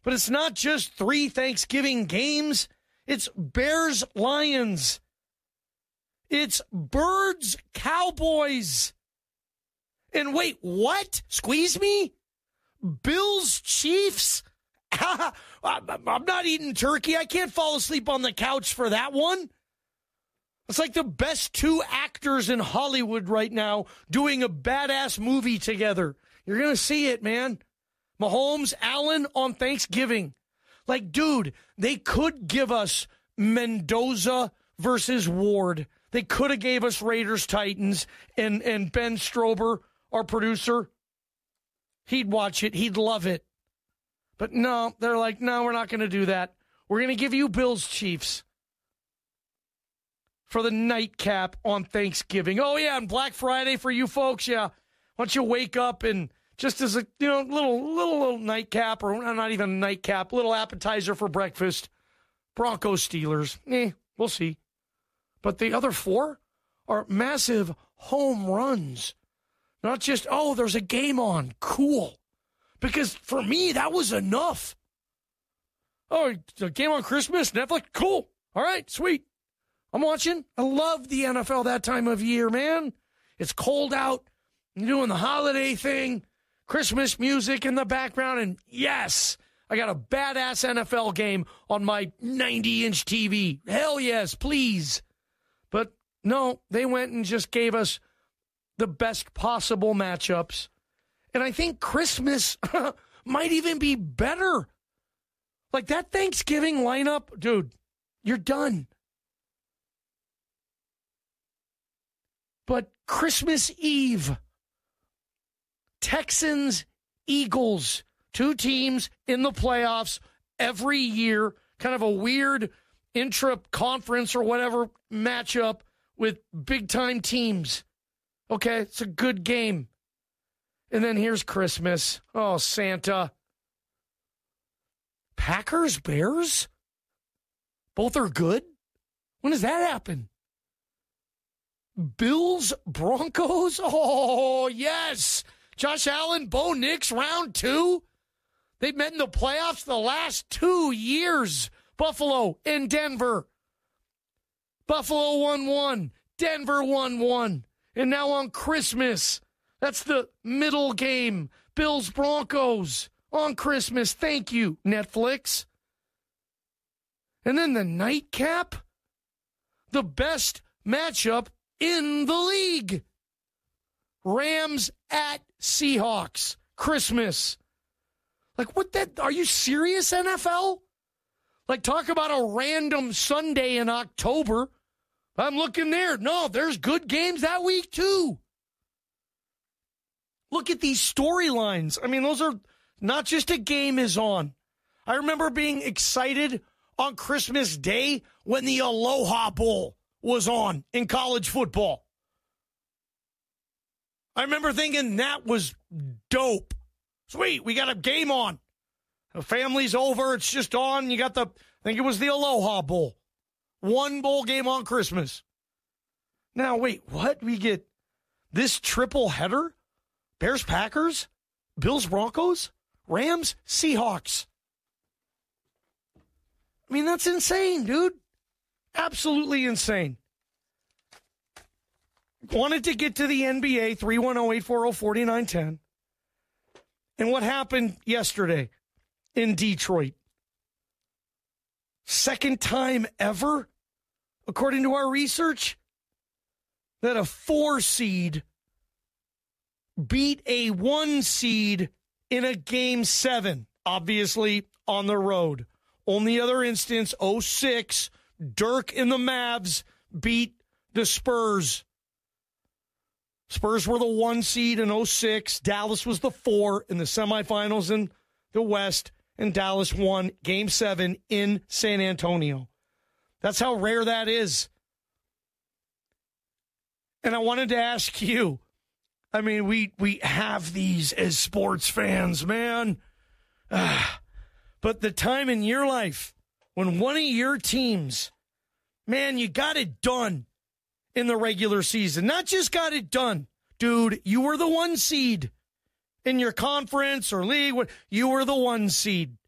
But it's not just 3 Thanksgiving games. It's Bears-Lions. It's Birds-Cowboys. And wait, what? Squeeze me? Bills-Chiefs? I'm not eating turkey. I can't fall asleep on the couch for that one. It's like the best 2 actors in Hollywood right now doing a badass movie together. You're going to see it, man. Mahomes, Allen on Thanksgiving. Like, dude, they could give us Mendoza versus Ward. They could have gave us Raiders, Titans, and Ben Strober, our producer. He'd watch it. He'd love it. But no, they're like, no, we're not going to do that. We're going to give you Bills, Chiefs for the nightcap on Thanksgiving. Oh, yeah, and Black Friday for you folks, yeah. Why don't you wake up and just as a little nightcap, or not even a nightcap, little appetizer for breakfast, Broncos, Steelers. We'll see. But the other 4 are massive home runs. Not just, oh, there's a game on. Cool. Because for me, that was enough. Oh, a game on Christmas, Netflix? Cool. All right, sweet. I'm watching. I love the NFL that time of year, man. It's cold out. You're doing the holiday thing. Christmas music in the background. And yes, I got a badass NFL game on my 90-inch TV. Hell yes, please. But no, they went and just gave us the best possible matchups. And I think Christmas might even be better. Like that Thanksgiving lineup, dude, you're done. But Christmas Eve, Texans, Eagles, 2 teams in the playoffs every year, kind of a weird intra-conference or whatever matchup with big-time teams. Okay, it's a good game. And then here's Christmas. Oh, Santa. Packers, Bears? Both are good? When does that happen? Bills, Broncos? Oh, yes. Josh Allen, Bo Nix, round 2. They've met in the playoffs the last 2 years. Buffalo and Denver. Buffalo 1-1. Denver 1-1. And now on Christmas, that's the middle game. Bills, Broncos on Christmas. Thank you, Netflix. And then the nightcap, the best matchup in the league. Rams at Seahawks. Christmas. Like, what that? Are you serious, NFL? Like, talk about a random Sunday in October. I'm looking there. No, there's good games that week, too. Look at these storylines. I mean, those are not just a game is on. I remember being excited on Christmas Day when the Aloha Bowl was on in college football. I remember thinking that was dope. Sweet, we got a game on. The family's over. It's just on. You got I think it was the Aloha Bowl. 1 bowl game on Christmas. Now, wait, what? We get this triple header? Bears, Packers, Bills, Broncos, Rams, Seahawks. I mean, that's insane, dude. Absolutely insane. Wanted to get to the NBA, 310-840-4910. And what happened yesterday in Detroit? Second time ever, according to our research, that a 4 seed beat a 1 seed in a Game 7, obviously on the road. Only other instance, 2006, Dirk and the Mavs beat the Spurs. Spurs were the 1 seed in 2006. Dallas was the 4 in the semifinals in the West, and Dallas won Game 7 in San Antonio. That's how rare that is. And I wanted to ask you, I mean, we have these as sports fans, man. But the time in your life when one of your teams, man, you got it done in the regular season. Not just got it done. Dude, you were the 1 seed in your conference or league. You were the 1 seed.